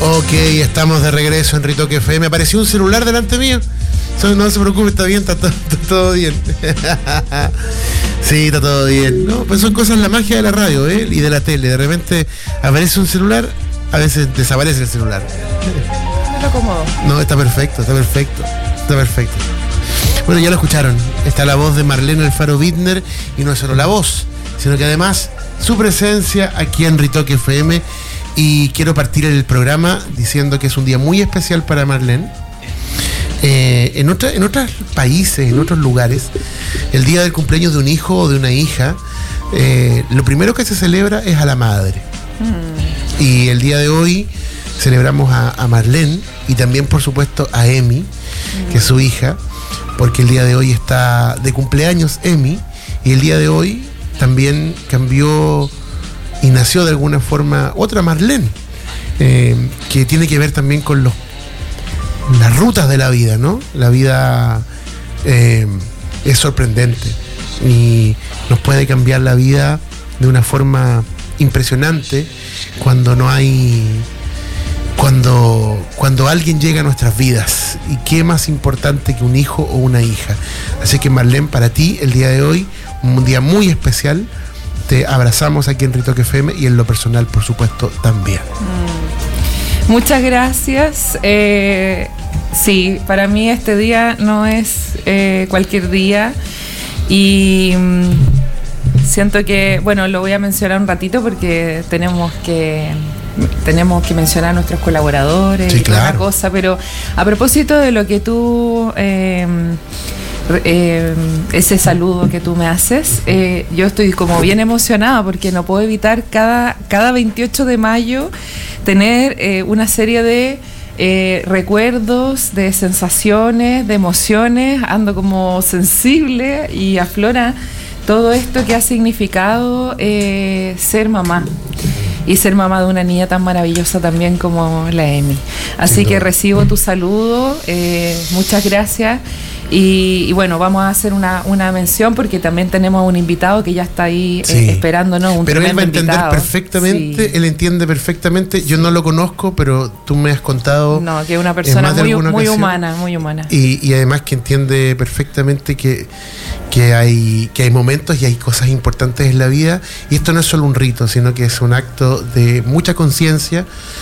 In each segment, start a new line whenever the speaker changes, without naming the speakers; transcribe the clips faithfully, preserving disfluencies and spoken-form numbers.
Ok, estamos de regreso en Ritoque F M. Me apareció un celular delante mío. No se preocupe, está bien, está, todo, está todo bien. Sí, está todo bien. No, pues son cosas, la magia de la radio, ¿eh? Y de la tele. De repente aparece un celular, a veces desaparece el celular.
Me lo acomodo.
No, está perfecto, está perfecto. Está perfecto. Bueno, ya lo escucharon. Está la voz de Marlene Alfaro Bittner. Y no es solo la voz, sino que además su presencia aquí en Ritoque F M. Y quiero partir el programa diciendo que es un día muy especial para Marlene. Eh, en, otra, en otros países, en otros lugares, el día del cumpleaños de un hijo o de una hija, eh, lo primero que se celebra es a la madre. Mm. Y el día de hoy celebramos a, a Marlene y también, por supuesto, a Emi, mm. que es su hija, porque el día de hoy está de cumpleaños Emi, y el día de hoy también cambió y nació de alguna forma otra Marlene, eh, que tiene que ver también con los las rutas de la vida, ¿no? La vida eh, es sorprendente y nos puede cambiar la vida de una forma impresionante cuando no hay cuando cuando alguien llega a nuestras vidas, y qué más importante que un hijo o una hija. Así que Marlene, para ti el día de hoy un día muy especial. Te abrazamos aquí en Ritoque F M y en lo personal, por supuesto, también.
Mm. Muchas gracias. Eh, sí, para mí este día no es eh, cualquier día y mm, siento que, bueno, lo voy a mencionar un ratito porque tenemos que tenemos que mencionar a nuestros colaboradores, sí, y toda, claro, la cosa, pero a propósito de lo que tú eh, Eh, ese saludo que tú me haces, eh, yo estoy como bien emocionada porque no puedo evitar cada, cada veintiocho de mayo tener eh, una serie de eh, recuerdos, de sensaciones, de emociones. Ando como sensible y aflora todo esto que ha significado eh, ser mamá. Y ser mamá de una niña tan maravillosa también como la Emi. Así que recibo tu saludo, eh, muchas gracias. Y, y bueno, vamos a hacer una, una mención porque también tenemos un invitado que ya está ahí sí. eh, esperándonos. Un
pero él va a entender
invitado.
perfectamente, sí. Él entiende perfectamente. Yo sí. no lo conozco, pero tú me has contado.
No, que es una persona muy, muy humana, muy humana.
Y, y además que entiende perfectamente que, que, hay, que hay momentos y hay cosas importantes en la vida. Y esto no es solo un rito, sino que es un acto de mucha conciencia,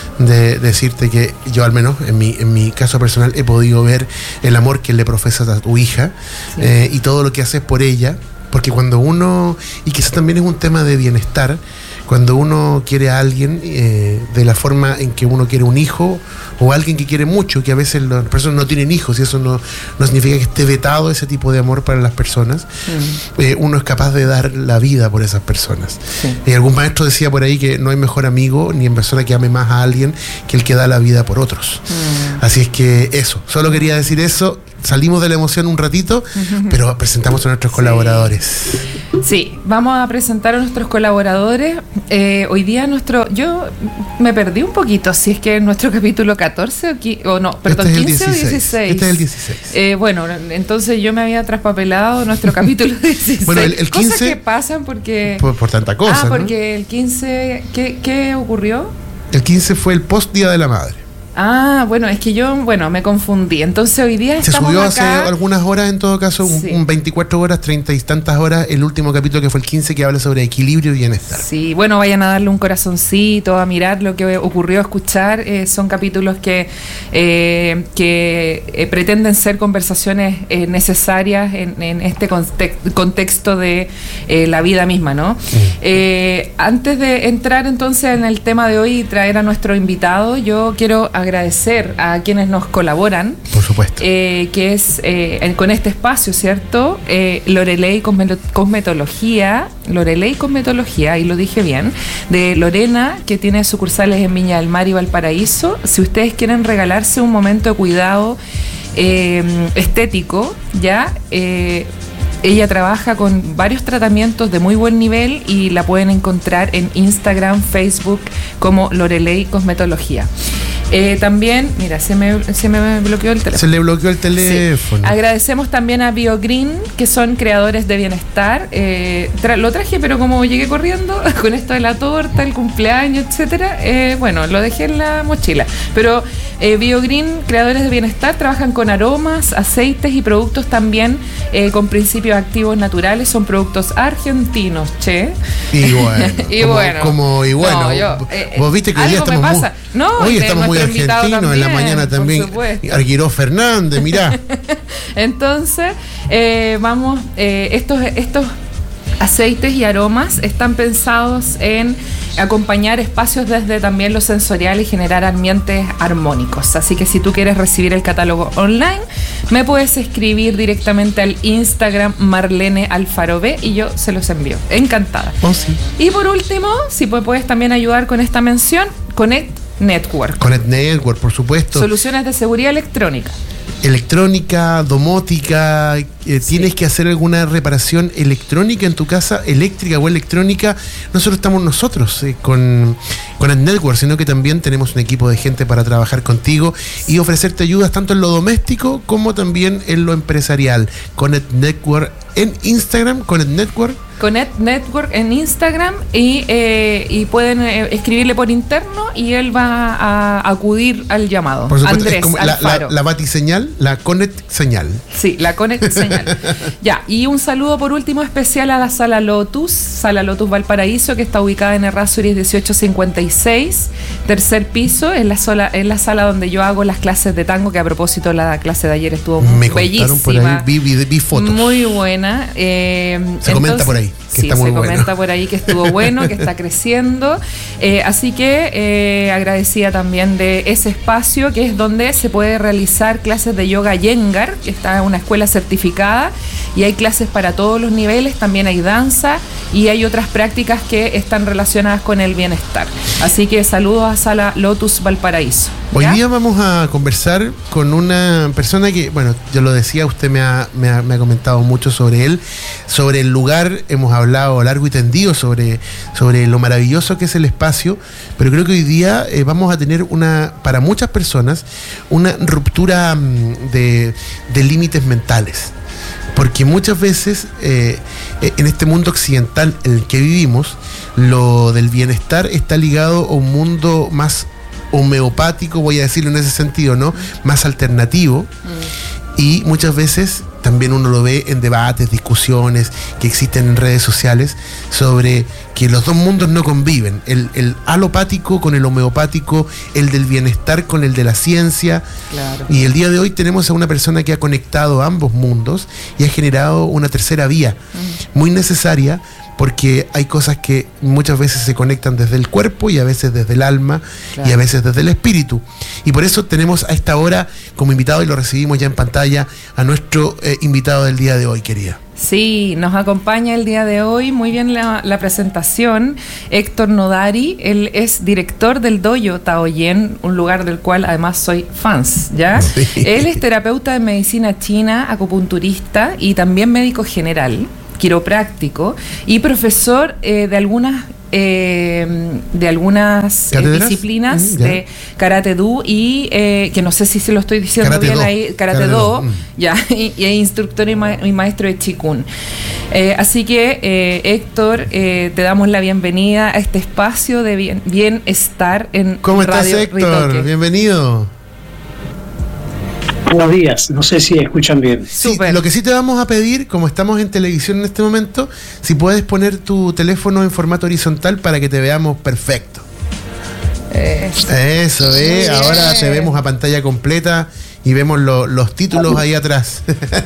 de decirte que yo, al menos en mi, en mi caso personal, he podido ver el amor que le profesas a tu hija, sí. eh, y todo lo que haces por ella, porque cuando uno, y quizás también es un tema de bienestar, cuando uno quiere a alguien eh, de la forma en que uno quiere un hijo o alguien que quiere mucho, que a veces las personas no tienen hijos y eso no, no significa que esté vetado ese tipo de amor para las personas, sí. eh, uno es capaz de dar la vida por esas personas. Sí. Eh, algún maestro decía por ahí que no hay mejor amigo ni en persona que ame más a alguien que el que da la vida por otros. Mm. Así es que eso, solo quería decir eso. Salimos de la emoción un ratito, uh-huh. pero presentamos a nuestros sí. colaboradores.
Sí, vamos a presentar a nuestros colaboradores. Eh, hoy día nuestro, yo me perdí un poquito, si es que nuestro capítulo catorce o, qui, o no, perdón,
este
quince o dieciséis.
Este es el dieciséis.
Eh, bueno, entonces yo me había traspapelado nuestro capítulo dieciséis. Bueno, el, el quince, cosas que pasan porque...
Por, por tanta cosa,
Ah, porque
¿no?
el quince, ¿qué, ¿qué ocurrió?
El quince fue el post Día de la Madre.
Ah, bueno, es que yo, bueno, me confundí. Entonces hoy día
se
estamos
subió
acá.
hace algunas horas, en todo caso, sí. un, un veinticuatro horas, treinta y tantas horas, el último capítulo que fue el quince, que habla sobre equilibrio y bienestar.
Sí, bueno, vayan a darle un corazoncito, a mirar lo que ocurrió, a escuchar. Eh, son capítulos que, eh, que eh, pretenden ser conversaciones eh, necesarias en, en este conte- contexto de eh, la vida misma, ¿no? Sí. Eh, antes de entrar entonces en el tema de hoy y traer a nuestro invitado, yo quiero agradecer a quienes nos colaboran.
Por supuesto.
Eh, que es eh, con este espacio, ¿cierto? Eh, Lorelei Cosmetología, Lorelei Cosmetología, y lo dije bien, de Lorena, que tiene sucursales en Viña del Mar y Valparaíso. Si ustedes quieren regalarse un momento de cuidado eh, estético, ya... Eh, Ella trabaja con varios tratamientos de muy buen nivel y la pueden encontrar en Instagram, Facebook como Lorelei Cosmetología. Eh, también, mira, se me, se me bloqueó el teléfono.
Se le bloqueó el teléfono.
Sí. Agradecemos también a BioGreen, que son creadores de bienestar. Eh, tra- lo traje, pero como llegué corriendo con esto de la torta, el cumpleaños, etcétera, eh, bueno, lo dejé en la mochila. Pero eh, BioGreen, creadores de bienestar, trabajan con aromas, aceites y productos también eh, con principios activos naturales. Son productos argentinos, che.
Y bueno.
y
como,
bueno.
Como, y bueno.
No, yo, eh,
vos viste que hoy día estamos muy,
no,
hoy estamos muy argentinos,
también,
en la mañana también. Arguiró Fernández, mirá.
Entonces, eh, vamos, eh, estos, estos aceites y aromas están pensados en acompañar espacios desde también lo sensorial y generar ambientes armónicos. Así que si tú quieres recibir el catálogo online, me puedes escribir directamente al Instagram Marlene Alfaro B y yo se los envío. Encantada.
Oh, sí.
Y por último, si puedes también ayudar con esta mención, Connect Network.
Connect Network, por supuesto.
Soluciones de seguridad electrónica.
Electrónica, domótica, eh, sí. Tienes que hacer alguna reparación electrónica en tu casa, eléctrica o electrónica. No solo estamos nosotros eh, con, con el Network, sino que también tenemos un equipo de gente para trabajar contigo y ofrecerte ayudas tanto en lo doméstico como también en lo empresarial. Connect Network en Instagram, Connect Network.
Connect Network en Instagram y, eh, y pueden eh, escribirle por interno y él va a acudir al llamado.
Por supuesto,
Andrés
es como la,
Alfaro.
la, la batiseñal, la Connect señal.
Sí, la Connect señal. Ya, y un saludo por último especial a la Sala Lotus, Sala Lotus Valparaíso, que está ubicada en Errázuriz dieciocho cincuenta y seis, tercer piso, es la, sola, es la sala donde yo hago las clases de tango, que a propósito la clase de ayer estuvo
Me
bellísima.
Por ahí, vi, vi, vi fotos.
Muy buena. Eh,
se entonces, comenta por ahí. Que
sí,
está muy
se
bueno.
comenta por ahí que estuvo bueno, que está creciendo. Eh, así que eh, agradecida también de ese espacio, que es donde se puede realizar clases de yoga Yengar, que está en una escuela certificada, y hay clases para todos los niveles, también hay danza y hay otras prácticas que están relacionadas con el bienestar. Así que saludos a Sala Lotus Valparaíso.
Hoy día vamos a conversar con una persona que, bueno, yo lo decía, usted me ha, me ha, me ha comentado mucho sobre él, sobre el lugar, hemos hablado largo y tendido sobre, sobre lo maravilloso que es el espacio, pero creo que hoy día eh, vamos a tener una, para muchas personas, una ruptura de, de límites mentales. Porque muchas veces eh, en este mundo occidental en el que vivimos, lo del bienestar está ligado a un mundo más homeopático, voy a decirlo en ese sentido, ¿no? Más alternativo. Mm. Y muchas veces también uno lo ve en debates, discusiones que existen en redes sociales sobre que los dos mundos no conviven, el, el alopático con el homeopático, el del bienestar con el de la ciencia. Claro. Y el día de hoy tenemos a una persona que ha conectado ambos mundos y ha generado una tercera vía mm. muy necesaria, porque hay cosas que muchas veces se conectan desde el cuerpo y a veces desde el alma, claro, y a veces desde el espíritu. Y por eso tenemos a esta hora como invitado, y lo recibimos ya en pantalla, a nuestro eh, invitado del día de hoy, querida.
Sí, nos acompaña el día de hoy, muy bien la, la presentación, Héctor Nodari. Él es director del dojo Taoyen, un lugar del cual además soy fans, ¿ya? Sí. Él es terapeuta de medicina china, acupunturista y también médico general, quiropráctico y profesor eh, de algunas eh, de algunas eh, disciplinas mm, de karate do y eh, que no sé si se lo estoy diciendo karate bien do. ahí karate, karate do, do. Mm. Ya y, y es instructor y, ma y maestro de Qigong. Eh, así que eh, Héctor, eh, te damos la bienvenida a este espacio de bien, bienestar en
¿Cómo
Radio
estás, Héctor? Ritoque. Bienvenido.
Buenos días, no sé si escuchan bien.
Sí, lo que sí te vamos a pedir, como estamos en televisión en este momento, si puedes poner tu teléfono en formato horizontal para que te veamos perfecto. Eso, Eso ¿eh? Ahora te vemos a pantalla completa y vemos lo, los títulos ahí atrás.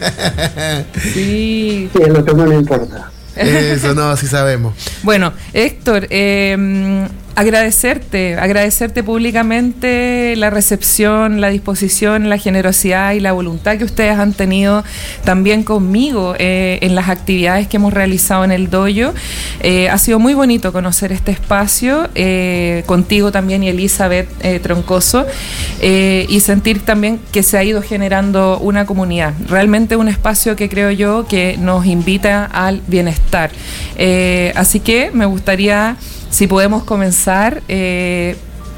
Sí.
Sí, es lo que no me importa.
Eso no, sí sabemos.
Bueno, Héctor, eh, agradecerte, agradecerte públicamente la recepción, la disposición, la generosidad y la voluntad que ustedes han tenido también conmigo eh, en las actividades que hemos realizado en el dojo. Eh, ha sido muy bonito conocer este espacio, eh, contigo también y Elizabeth eh, Troncoso, eh, y sentir también que se ha ido generando una comunidad. Realmente un espacio que creo yo que nos invita al bienestar. Eh, así que me gustaría, si podemos comenzar, eh,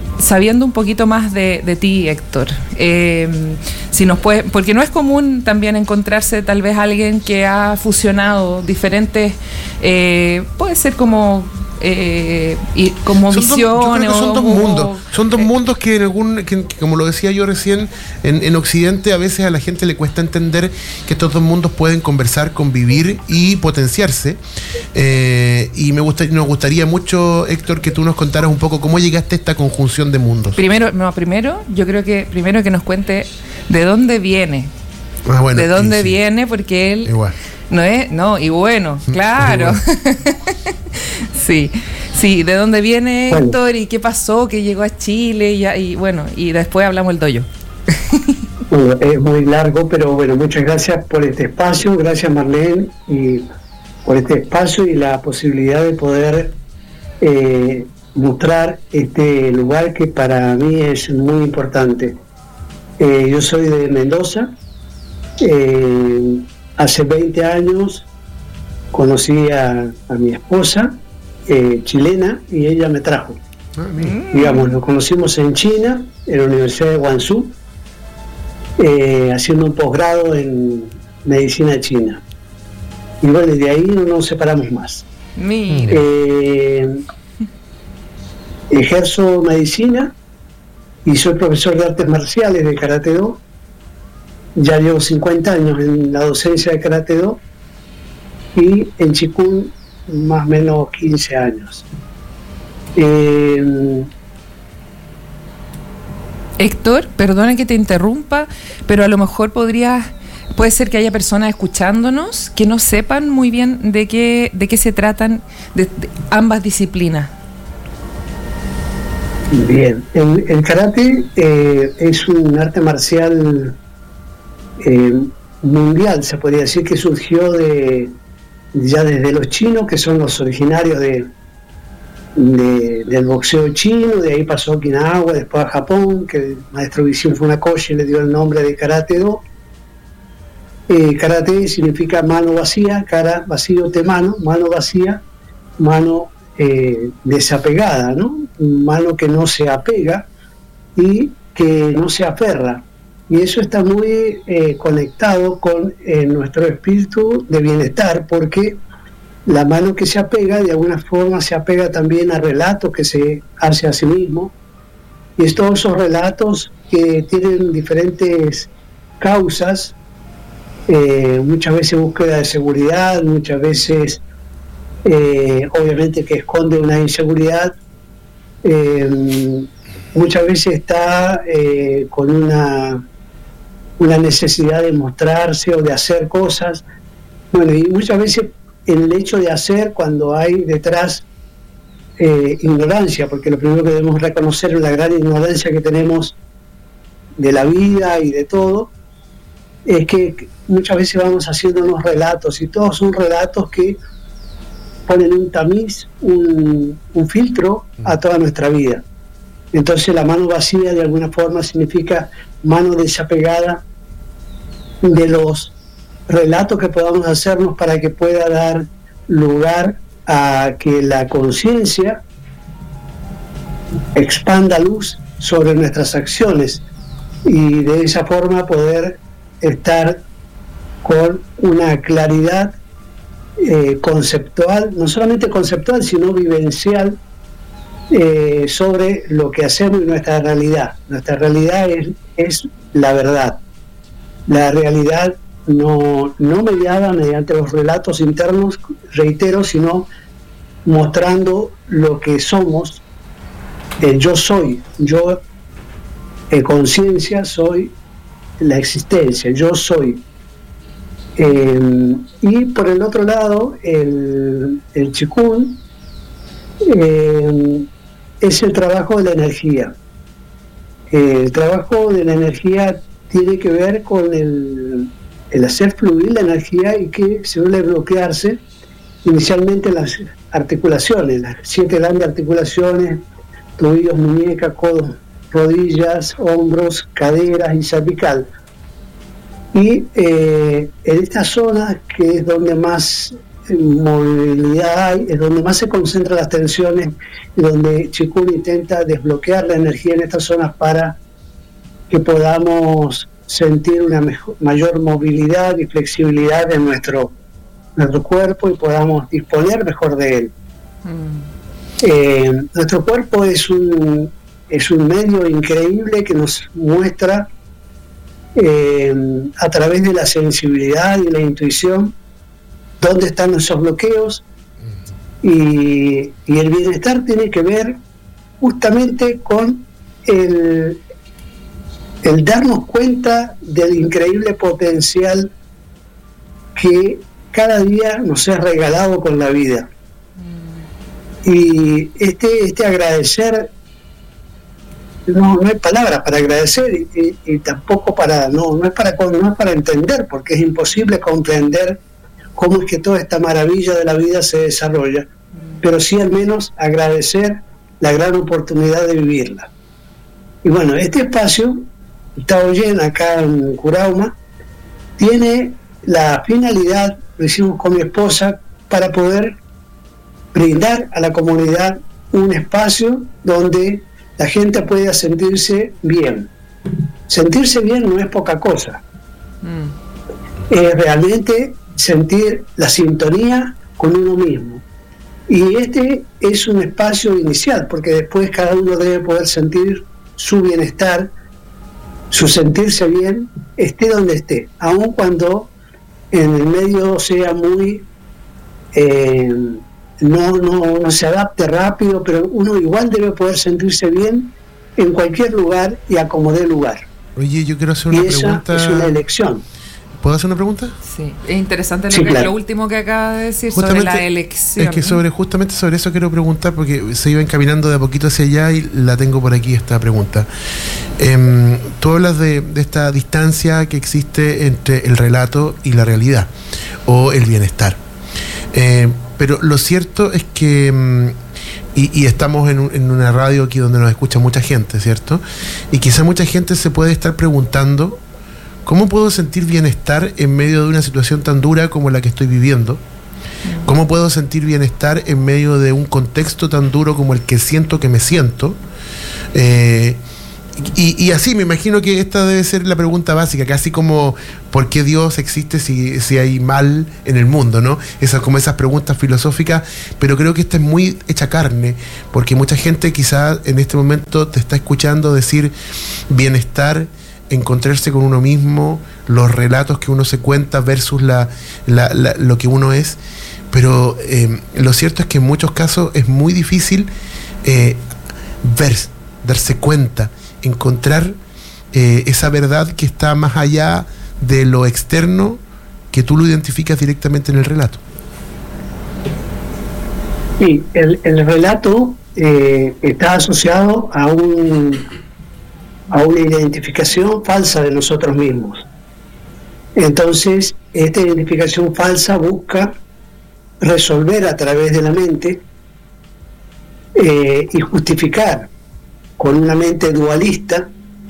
sabiendo un poquito más de, de ti, Héctor. Eh, si nos puede, porque no es común también encontrarse tal vez alguien que ha fusionado diferentes, eh, puede ser como eh, y como
son
visiones.
Dos, son dos
o,
mundos,
o,
son dos
eh,
mundos que en algún, que, que como lo decía yo recién, en, en Occidente a veces a la gente le cuesta entender que estos dos mundos pueden conversar, convivir y potenciarse. Eh, y me gusta, nos gustaría mucho, Héctor, que tú nos contaras un poco cómo llegaste a esta conjunción de mundos.
Primero, no, primero, yo creo que primero que nos cuente de dónde viene.
Ah, bueno,
de dónde
sí,
viene, porque él
igual.
no es, no, y bueno, claro. sí, sí, de dónde viene Héctor bueno. y qué pasó, que llegó a Chile y, y bueno, y después hablamos el doyo.
Bueno, es muy largo, pero bueno, muchas gracias por este espacio, gracias Marlene y por este espacio y la posibilidad de poder eh, mostrar este lugar que para mí es muy importante. Eh, yo soy de Mendoza, eh, hace veinte años conocí a, a mi esposa, eh, chilena, y ella me trajo. Ah, digamos, nos conocimos en China, en la Universidad de Guangzhou, eh, haciendo un posgrado en medicina china. Y bueno, de ahí no nos separamos más.
Mira.
Eh, ejerzo medicina y soy profesor de artes marciales de Karate Do. Ya llevo cincuenta años en la docencia de Karate Do y en Qigong más o menos quince años. Eh,
Héctor, perdona que te interrumpa, pero a lo mejor podrías, puede ser que haya personas escuchándonos que no sepan muy bien de qué, de qué se tratan de, de ambas disciplinas.
Bien, el, el karate eh, es un arte marcial eh, mundial, se podría decir, que surgió de ya desde los chinos, que son los originarios de, de del boxeo chino. De ahí pasó a Okinawa, después a Japón, que el maestro Vishin Funakoshi le dio el nombre de Karate Do. Eh, karate significa mano vacía, cara vacío, te mano, mano vacía, mano eh, desapegada, ¿no? Mano que no se apega y que no se aferra. Y eso está muy eh, conectado con eh, nuestro espíritu de bienestar, porque la mano que se apega, de alguna forma se apega también a relatos que se hace a sí mismo. Y es todos esos relatos que tienen diferentes causas, eh, muchas veces búsqueda de seguridad, muchas veces eh, obviamente que esconde una inseguridad, eh, muchas veces está eh, con una, una necesidad de mostrarse o de hacer cosas. Bueno, y muchas veces el hecho de hacer, cuando hay detrás eh, ignorancia, porque lo primero que debemos reconocer es la gran ignorancia que tenemos de la vida y de todo, es que muchas veces vamos haciendo unos relatos, y todos son relatos que ponen un tamiz, un, un filtro a toda nuestra vida. Entonces la mano vacía de alguna forma significa mano desapegada de los relatos que podamos hacernos, para que pueda dar lugar a que la conciencia expanda luz sobre nuestras acciones, y de esa forma poder estar con una claridad eh, conceptual, no solamente conceptual, sino vivencial, eh, sobre lo que hacemos y nuestra realidad. Nuestra realidad es, es la verdad. La realidad no, no mediada mediante los relatos internos, reitero, sino mostrando lo que somos. El yo soy, yo en conciencia soy la existencia, yo soy. Eh, y por el otro lado, el, el Qigong eh, es el trabajo de la energía. Eh, el trabajo de la energía tiene que ver con el, el hacer fluir la energía, y que suele bloquearse inicialmente en las articulaciones, las siete grandes articulaciones: tobillos, muñecas, codos, rodillas, hombros, caderas y cervical. Y eh, en esta zona, que es donde más movilidad hay, es donde más se concentran las tensiones y donde Chikun intenta desbloquear la energía en estas zonas para que podamos sentir una mejor, mayor movilidad y flexibilidad en nuestro, nuestro cuerpo y podamos disponer mejor de él. Mm. Eh, nuestro cuerpo es un, es un medio increíble que nos muestra eh, a través de la sensibilidad y la intuición dónde están nuestros bloqueos, y, y el bienestar tiene que ver justamente con el, el darnos cuenta del increíble potencial que cada día nos es regalado con la vida. Y este, este agradecer, no, no hay palabras para agradecer, y, y, y tampoco para, no, no es para, no es para entender, porque es imposible comprender cómo es que toda esta maravilla de la vida se desarrolla, pero sí al menos agradecer la gran oportunidad de vivirla. Y bueno, este espacio, Taoyen, acá en Curauma, tiene la finalidad, lo hicimos con mi esposa, para poder brindar a la comunidad un espacio donde la gente pueda sentirse bien. Sentirse bien no es poca cosa. Mm. Es realmente sentir la sintonía con uno mismo. Y este es un espacio inicial, porque después cada uno debe poder sentir su bienestar, su sentirse bien, esté donde esté, aun cuando en el medio sea muy eh, no, no, no se adapte rápido, pero uno igual debe poder sentirse bien en cualquier lugar y a como dé lugar.
Oye, yo quiero hacer una
y esa
pregunta.
Es una elección.
¿Puedo hacer una pregunta?
Sí, es interesante lo,
sí,
que,
claro.
lo último que acaba de decir
justamente,
sobre la elección.
Es que sobre justamente sobre eso quiero preguntar, porque se iba encaminando de a poquito hacia allá y la tengo por aquí esta pregunta. Eh, tú hablas de, de esta distancia que existe entre el relato y la realidad, o el bienestar. Eh, pero lo cierto es que... Y, y estamos en, un, en una radio aquí donde nos escucha mucha gente, ¿cierto? Y quizá mucha gente se puede estar preguntando: ¿cómo puedo sentir bienestar en medio de una situación tan dura como la que estoy viviendo? ¿Cómo puedo sentir bienestar en medio de un contexto tan duro como el que siento que me siento? Eh, y, y así me imagino que esta debe ser la pregunta básica, casi como ¿por qué Dios existe si, si hay mal en el mundo? ¿No? Esas, como esas preguntas filosóficas, pero creo que esta es muy hecha carne, porque mucha gente quizá en este momento te está escuchando decir bienestar, encontrarse con uno mismo, los relatos que uno se cuenta versus la, la, la, lo que uno es, pero eh, lo cierto es que en muchos casos es muy difícil eh, ver, darse cuenta, encontrar eh, esa verdad que está más allá de lo externo, que tú lo identificas directamente en el relato.
Sí, el, el relato eh, está asociado a un a una identificación falsa de nosotros mismos. Entonces, esta identificación falsa busca resolver a través de la mente eh, y justificar con una mente dualista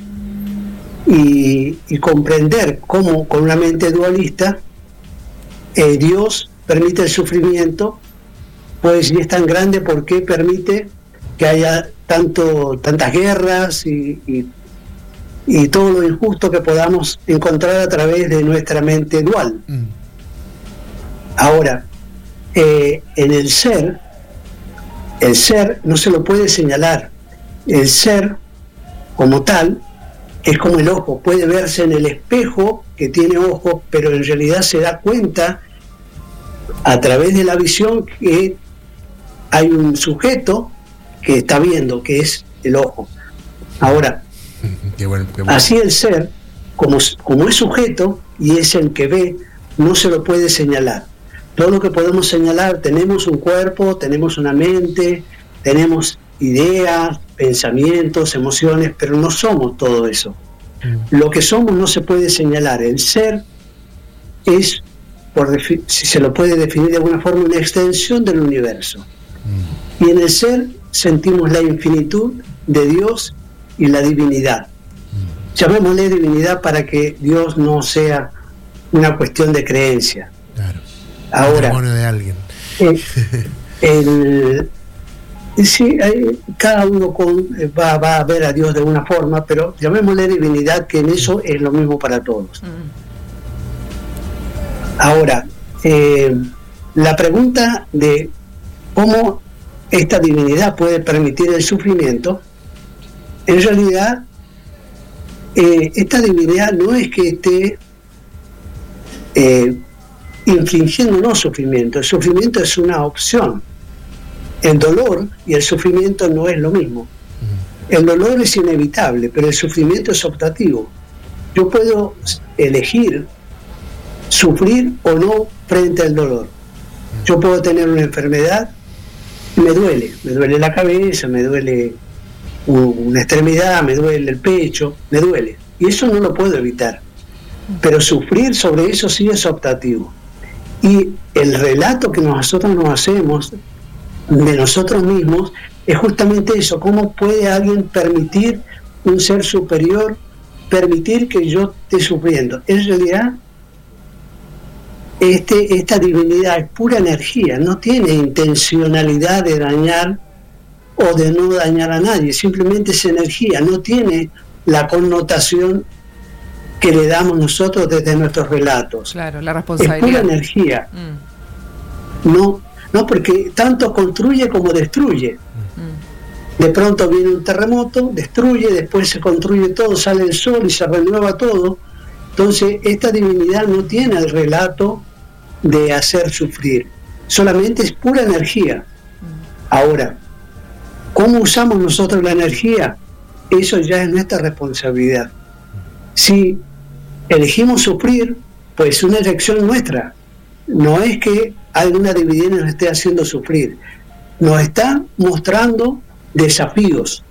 y, y comprender cómo con una mente dualista eh, Dios permite el sufrimiento, pues si es tan grande, ¿por qué permite que haya tanto tantas guerras y, y y todo lo injusto que podamos encontrar a través de nuestra mente dual? Mm. Ahora, eh, en el ser, el ser no se lo puede señalar. El ser, como tal, es como el ojo. Puede verse en el espejo que tiene ojos, pero en realidad se da cuenta a través de la visión que hay un sujeto que está viendo, que es el ojo. Ahora, Qué bueno, qué bueno. Así el ser, como, como es sujeto y es el que ve, no se lo puede señalar. Todo lo que podemos señalar, tenemos un cuerpo, tenemos una mente, tenemos ideas, pensamientos, emociones, pero no somos todo eso. Mm. Lo que somos no se puede señalar. El ser es, por defi- si se lo puede definir de alguna forma, una extensión del universo. Mm. Y en el ser sentimos la infinitud de Dios y la divinidad. Llamémosle divinidad para que Dios no sea una cuestión de creencia.
Claro.
Ahora,
matrimonio de alguien.
Eh, el, sí, eh, cada uno con, eh, va, va a ver a Dios de una forma, pero llamémosle divinidad, que en eso es lo mismo para todos. Mm. Ahora, eh, la pregunta de cómo esta divinidad puede permitir el sufrimiento, en realidad, eh, esta divinidad no es que esté eh, infligiéndonos sufrimiento. El sufrimiento es una opción. El dolor y el sufrimiento no es lo mismo. El dolor es inevitable, pero el sufrimiento es optativo. Yo puedo elegir sufrir o no frente al dolor. Yo puedo tener una enfermedad y me duele, me duele la cabeza, me duele una extremidad, me duele el pecho, me duele. Y eso no lo puedo evitar. Pero sufrir sobre eso sí es optativo. Y el relato que nosotros nos hacemos de nosotros mismos es justamente eso. ¿Cómo puede alguien permitir, un ser superior, permitir que yo esté sufriendo? En realidad, Este, esta divinidad es pura energía, no tiene intencionalidad de dañar o de no dañar a nadie, simplemente es energía, no tiene la connotación que le damos nosotros desde nuestros relatos.
Claro, la responsabilidad.
Es pura energía. Mm. No, no, porque tanto construye como destruye. Mm. De pronto viene un terremoto, destruye, después se construye todo, sale el sol y se renueva todo. Entonces, esta divinidad no tiene el relato de hacer sufrir, solamente es pura energía. Ahora, ¿cómo usamos nosotros la energía? Eso ya es nuestra responsabilidad. Si elegimos sufrir, pues es una elección nuestra. No es que alguna divinidad nos esté haciendo sufrir, nos está mostrando desafíos.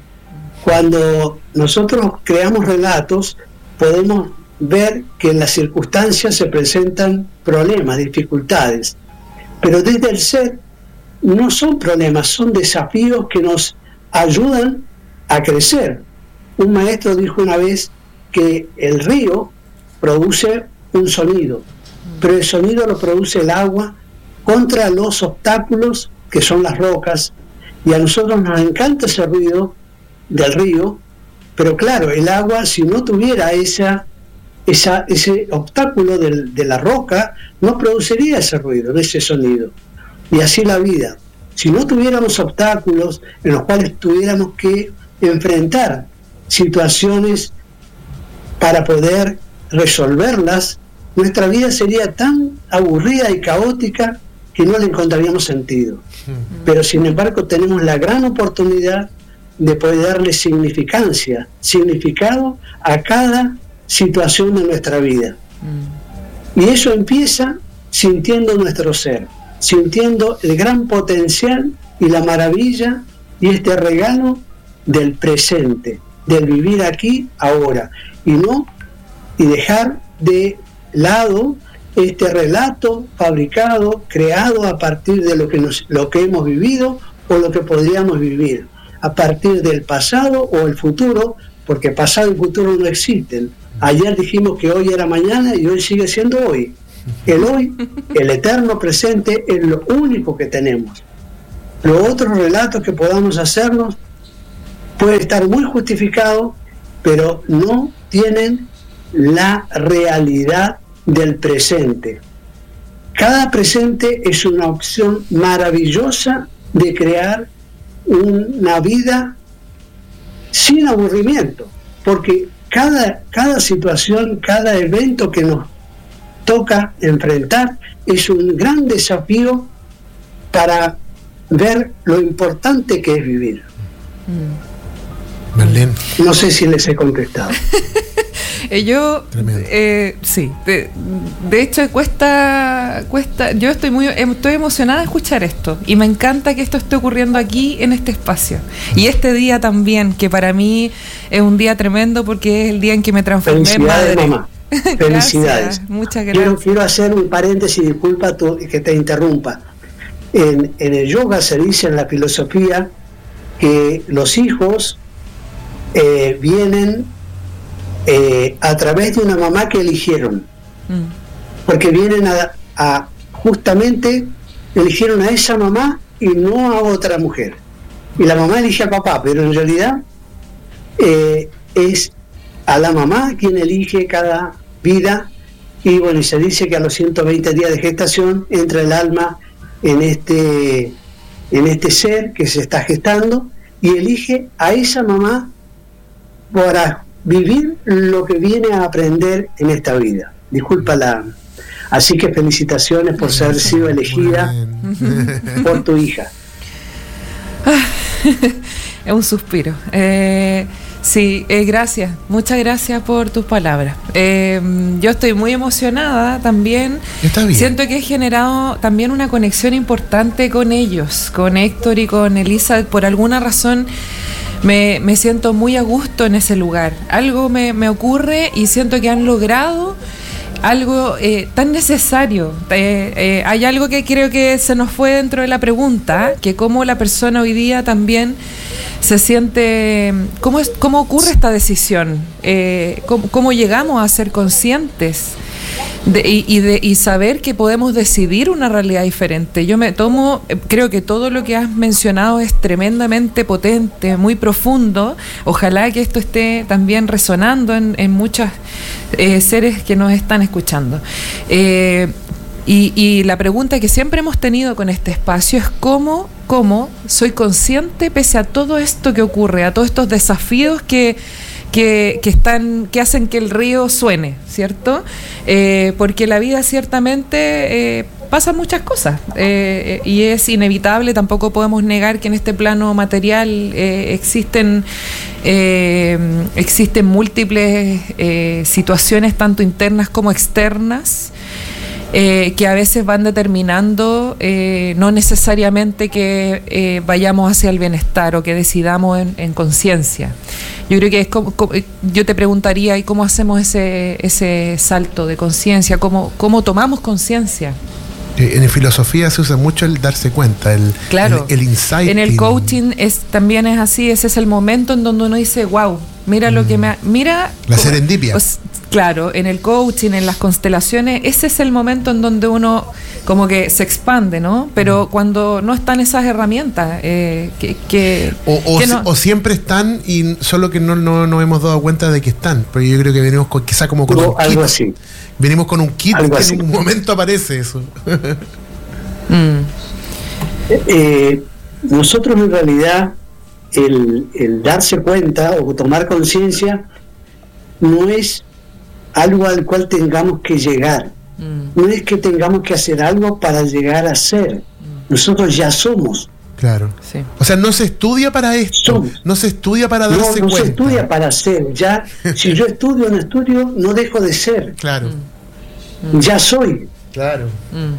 Cuando nosotros creamos relatos, podemos ver que en las circunstancias se presentan problemas, dificultades, pero desde el ser no son problemas, son desafíos que nos ayudan a crecer. Un maestro dijo una vez que el río produce un sonido, pero el sonido lo produce el agua contra los obstáculos que son las rocas, y a nosotros nos encanta ese ruido del río, pero claro, el agua, si no tuviera esa Esa, ese obstáculo del, de la roca, no produciría ese ruido, ese sonido. Y así la vida. Si no tuviéramos obstáculos en los cuales tuviéramos que enfrentar situaciones para poder resolverlas, nuestra vida sería tan aburrida y caótica que no le encontraríamos sentido. Pero sin embargo tenemos la gran oportunidad de poder darle significancia, significado a cada situación de nuestra vida. Mm. Y eso empieza sintiendo nuestro ser, sintiendo el gran potencial y la maravilla y este regalo del presente, del vivir aquí, ahora, y no y dejar de lado este relato fabricado, creado a partir de lo que nos, lo que hemos vivido o lo que podríamos vivir, a partir del pasado o el futuro, porque pasado y futuro no existen. Ayer dijimos que hoy era mañana y hoy sigue siendo hoy. El hoy, el eterno presente, es lo único que tenemos. Los otros relatos que podamos hacernos pueden estar muy justificados, pero no tienen la realidad del presente. Cada presente es una opción maravillosa de crear una vida sin aburrimiento, porque Cada, cada situación, cada evento que nos toca enfrentar es un gran desafío para ver lo importante que es vivir.
Marlene.
No sé si les he contestado.
Yo, eh, sí, de, de hecho cuesta, cuesta, yo estoy muy, estoy emocionada de escuchar esto y me encanta que esto esté ocurriendo aquí en este espacio y este día también, que para mí es un día tremendo porque es el día en que me transformé en madre.
Mamá. Felicidades.
Gracias, muchas gracias.
Quiero, quiero hacer un paréntesis, disculpa tu, que te interrumpa. En, en el yoga se dice, en la filosofía, que los hijos eh, vienen eh, a través de una mamá que eligieron, mm. porque vienen a, a justamente eligieron a esa mamá y no a otra mujer. Y la mamá elige al papá, pero en realidad eh, es a la mamá quien elige cada vida. Y bueno, y se dice que a los ciento veinte días de gestación entra el alma en este, en este ser que se está gestando y elige a esa mamá para vivir lo que viene a aprender en esta vida. Disculpa la... Así que felicitaciones por haber sido elegida por tu hija.
Es un suspiro. Eh, sí, eh, gracias. Muchas gracias por tus palabras. Eh, yo estoy muy emocionada también.
Está bien.
Siento que he generado también una conexión importante con ellos, con Héctor y con Elisa. Por alguna razón me, me siento muy a gusto en ese lugar. Algo me, me ocurre y siento que han logrado algo eh, tan necesario. Eh, eh, hay algo que creo que se nos fue dentro de la pregunta, que cómo la persona hoy día también se siente, cómo, es, cómo ocurre esta decisión, eh, cómo, cómo llegamos a ser conscientes de, y, y, de, y saber que podemos decidir una realidad diferente. Yo me tomo, creo que todo lo que has mencionado es tremendamente potente, muy profundo. Ojalá que esto esté también resonando en, en muchos eh, seres que nos están escuchando. Eh, y, y la pregunta que siempre hemos tenido con este espacio es cómo, cómo soy consciente pese a todo esto que ocurre, a todos estos desafíos que Que, que están, que hacen que el río suene, ¿cierto? Eh, porque la vida ciertamente eh, pasan muchas cosas eh, y es inevitable. Tampoco podemos negar que en este plano material eh, existen eh, existen múltiples eh, situaciones tanto internas como externas. Eh, que a veces van determinando eh, no necesariamente que eh, vayamos hacia el bienestar o que decidamos en, en conciencia. Yo creo que es como, como, yo te preguntaría, ¿y cómo hacemos ese ese salto de conciencia? ¿Cómo, cómo tomamos conciencia?
En filosofía se usa mucho el darse cuenta, el,
claro,
el, el insight.
En el coaching es, también es así, ese es el momento en donde uno dice, wow, mira mm. lo que me... Ha, mira
la serendipia.
Pues, claro, en el coaching, en las constelaciones, ese es el momento en donde uno como que se expande, ¿no? Pero mm. cuando no están esas herramientas, eh, que, que,
o, o,
que no,
o siempre están y solo que no nos no hemos dado cuenta de que están. Pero yo creo que venimos con, quizá como con
no,
un
algo
kit.
Así.
Venimos con un kit
algo
que
así.
En un momento aparece eso.
mm.
eh, nosotros en realidad el, el darse cuenta o tomar conciencia no es algo al cual tengamos que llegar, mm. no es que tengamos que hacer algo para llegar a ser, mm. nosotros ya somos.
Claro.
Sí.
O sea, no se estudia para esto,
somos.
no se estudia para darse
no, no
cuenta.
No se estudia para ser, ya si yo estudio o no estudio, no dejo de ser.
Claro.
Mm. Ya soy.
Claro.
Mm.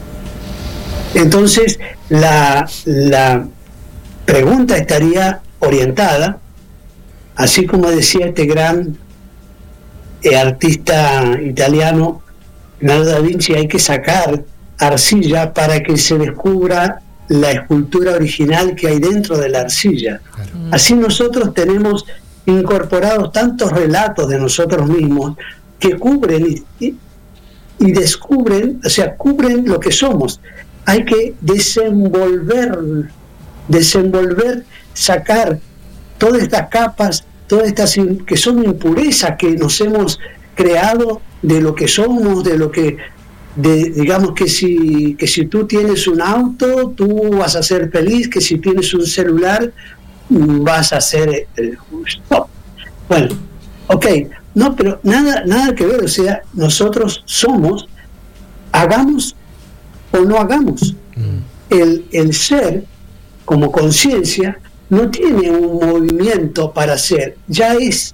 Entonces, la, la pregunta estaría orientada, así como decía este gran eh, artista italiano, Leonardo da Vinci, hay que sacar arcilla para que se descubra la escultura original que hay dentro de la arcilla. Claro. Así nosotros tenemos incorporados tantos relatos de nosotros mismos que cubren y, y, y descubren, o sea, cubren lo que somos. Hay que desenvolver, desenvolver, sacar todas estas capas, todas estas que son impurezas que nos hemos creado de lo que somos, de lo que, de, digamos que si, que si tú tienes un auto, tú vas a ser feliz, que si tienes un celular, vas a ser el stop. Bueno, ok, no, pero nada, nada que ver, o sea, nosotros somos, hagamos o no hagamos. Mm. El, el ser, como conciencia, no tiene un movimiento para ser, ya es.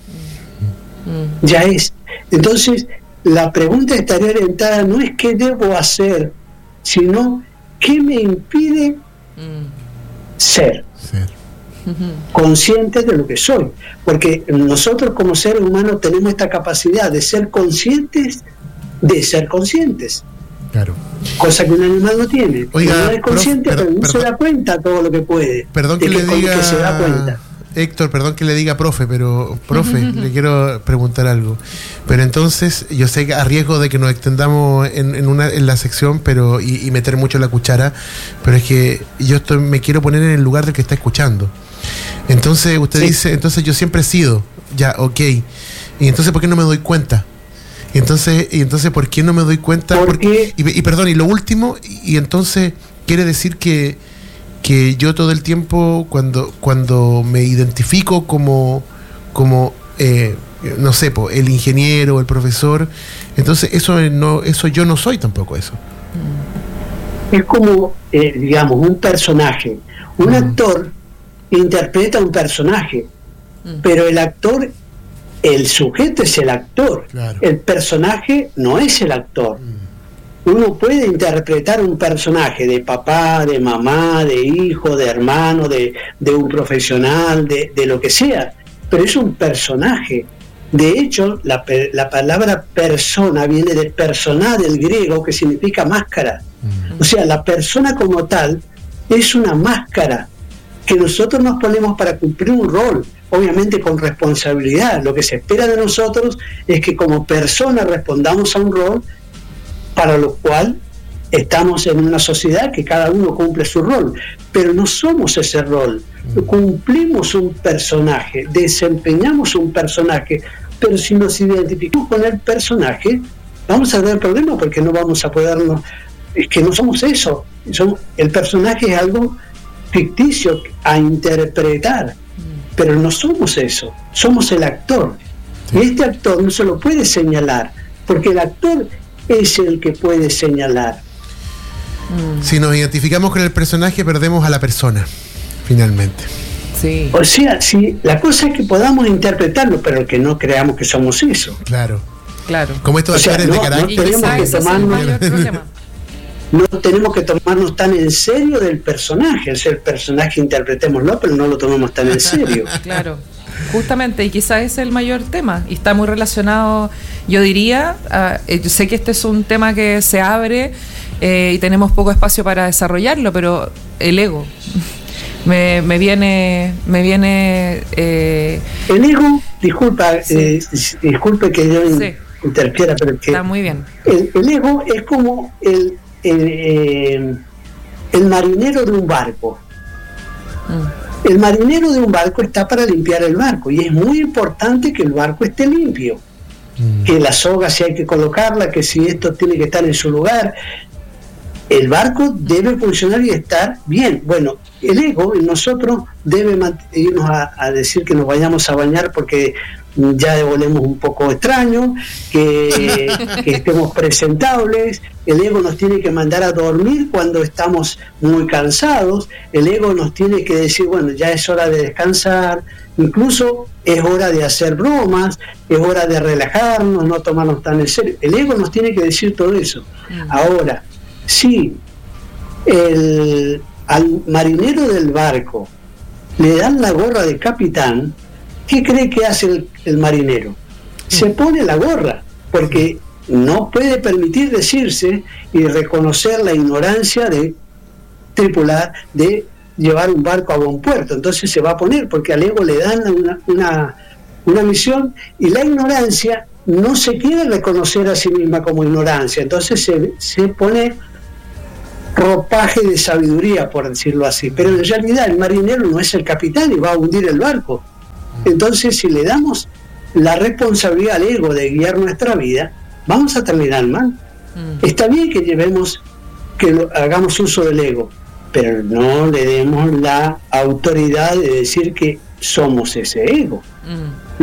Mm. Ya es. Entonces, la pregunta estaría orientada no es qué debo hacer, sino qué me impide mm. ser. ser. Consciente de lo que soy. Porque nosotros como seres humanos tenemos esta capacidad de ser conscientes de ser conscientes.
Claro.
Cosa que un animal no tiene.
Oiga,
no es consciente, prof, pero no perdón, se da cuenta todo lo que puede.
Perdón que,
que
le diga
que se da cuenta.
Héctor, perdón que le diga profe, pero profe, le quiero preguntar algo. Pero entonces, yo sé que a riesgo de que nos extendamos en, en una en la sección, pero y, y meter mucho la cuchara, pero es que yo estoy, me quiero poner en el lugar del que está escuchando. Entonces usted sí. dice, entonces yo siempre he sido, ya, ok. Y entonces, ¿por qué no me doy cuenta? Y entonces, y entonces ¿por qué no me doy cuenta?
¿Por
Porque, y, y perdón, y lo último, y, y entonces quiere decir que que yo todo el tiempo cuando cuando me identifico como como eh, no sé, po, el ingeniero, el profesor, entonces eso no eso yo no soy tampoco eso.
Es como eh, digamos un personaje, un mm. actor interpreta un personaje, mm. pero el actor, el sujeto es el actor, claro. El personaje no es el actor. Mm. Uno puede interpretar un personaje de papá, de mamá, de hijo, de hermano, de, de un profesional, de, de lo que sea, pero es un personaje. De hecho, la, la palabra persona viene de persona del griego, que significa máscara. O sea, la persona como tal es una máscara que nosotros nos ponemos para cumplir un rol, obviamente con responsabilidad. Lo que se espera de nosotros es que como persona respondamos a un rol para lo cual estamos en una sociedad que cada uno cumple su rol, pero no somos ese rol, cumplimos un personaje, desempeñamos un personaje, pero si nos identificamos con el personaje, vamos a tener problemas porque no vamos a podernos, es que no somos eso, somos, el personaje es algo ficticio a interpretar, pero no somos eso, somos el actor, y este actor no se lo puede señalar, porque el actor es el que puede señalar.
Si nos identificamos con el personaje, perdemos a la persona, finalmente.
Sí.
O sea, si la cosa es que podamos interpretarlo, pero que no creamos que somos eso.
Claro.
Claro.
Como estos actores
no,
de carácter.
No tenemos que tomarnos, no tenemos que tomarnos tan en serio del personaje. Es el personaje, interpretémoslo, pero no lo tomemos tan en serio.
Claro. Justamente, y quizás es el mayor tema, y está muy relacionado, yo diría, uh, yo sé que este es un tema que se abre eh, y tenemos poco espacio para desarrollarlo, pero el ego, me, me viene, me viene... Eh,
el ego, disculpa, sí. eh, disculpe que yo sí. interfiera, pero que...
Está muy bien.
El, el ego es como el, el, eh, el marinero de un barco. Mm. El marinero de un barco está para limpiar el barco y es muy importante que el barco esté limpio, mm. que la soga si hay que colocarla, que si esto tiene que estar en su lugar. El barco debe funcionar y estar bien. Bueno, el ego en nosotros debe irnos a, a decir que nos vayamos a bañar porque ya volvemos un poco extraño, que, que estemos presentables. El ego nos tiene que mandar a dormir cuando estamos muy cansados. El ego nos tiene que decir, bueno, ya es hora de descansar, incluso es hora de hacer bromas, es hora de relajarnos, no tomarnos tan en serio. El ego nos tiene que decir todo eso. Mm. Ahora, si el, al marinero del barco le dan la gorra de capitán, ¿qué cree que hace el, el marinero? Se pone la gorra, porque no puede permitir decirse y reconocer la ignorancia de tripular, de llevar un barco a buen puerto. Entonces se va a poner, porque al ego le dan una, una, una misión, y la ignorancia no se quiere reconocer a sí misma como ignorancia. Entonces se, se pone ropaje de sabiduría, por decirlo así. Pero en realidad el marinero no es el capitán y va a hundir el barco. Entonces, si le damos la responsabilidad al ego de guiar nuestra vida, vamos a terminar mal. Mm. Está bien que llevemos, que lo, hagamos uso del ego, pero no le demos la autoridad de decir que somos ese ego. Mm.